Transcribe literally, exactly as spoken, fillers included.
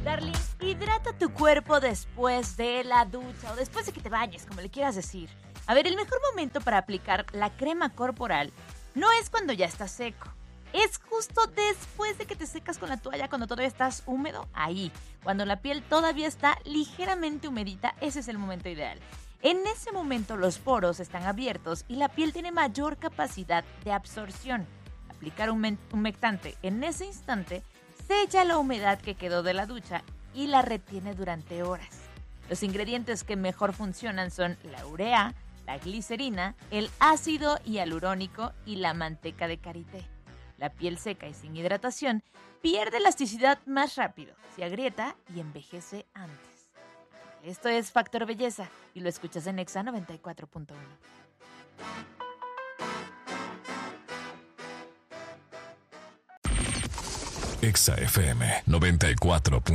Darling, hidrata tu cuerpo después de la ducha o después de que te bañes, como le quieras decir. A ver, el mejor momento para aplicar la crema corporal no es cuando ya estás seco. Es justo después de que te secas con la toalla, cuando todavía estás húmedo, ahí. Cuando la piel todavía está ligeramente humedita, ese es el momento ideal. En ese momento los poros están abiertos y la piel tiene mayor capacidad de absorción. Aplicar un humectante en ese instante sella la humedad que quedó de la ducha y la retiene durante horas. Los ingredientes que mejor funcionan son la urea, la glicerina, el ácido hialurónico y la manteca de karité. La piel seca y sin hidratación pierde elasticidad más rápido, se agrieta y envejece antes. Esto es Factor Belleza y lo escuchas en Exa noventa y cuatro punto uno. Exa F M noventa y cuatro.